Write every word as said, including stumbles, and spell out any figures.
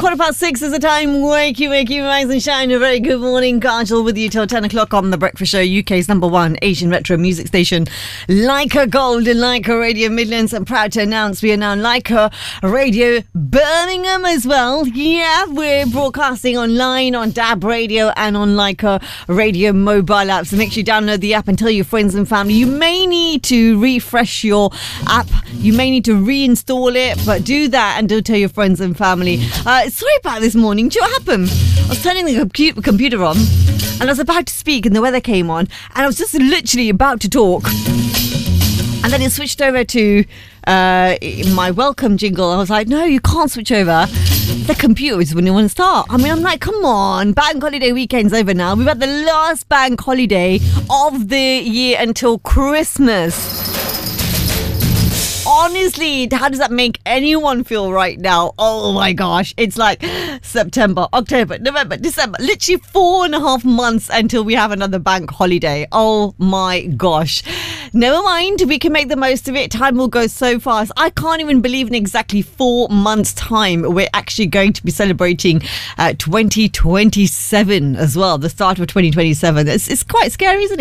Quarter past six is the time. Wakey, wakey, rise and shine. A very good morning. Kajal with you till ten o'clock on The Breakfast Show, U K's number one Asian retro music station. Leica Gold and Leica Radio Midlands. I'm proud to announce we are now Leica Radio Birmingham as well. Yeah, we're broadcasting online on D A B Radio and on Leica Radio mobile app. So make sure you download the app and tell your friends and family. You may need to refresh your app. You may need to reinstall it, but do that and do tell your friends and family. Uh, sorry about this morning. Do you know what happened? I was turning the compu- computer on and I was about to speak and the weather came on and I was just literally about to talk. And then it switched over to uh, my welcome jingle. I was like, no, you can't switch over. The computer is when you want to start. I mean, I'm like, come on. Bank holiday weekend's over now. We've had the last bank holiday of the year until Christmas. Honestly, how does that make anyone feel right now? Oh my gosh. It's like September, October, November, December. Literally four and a half months until we have another bank holiday. Oh my gosh. Never mind. We can make the most of it. Time will go so fast. I can't even believe in exactly four months' time we're actually going to be celebrating uh, twenty twenty-seven as well. The start of twenty twenty-seven. It's, it's quite scary, isn't it?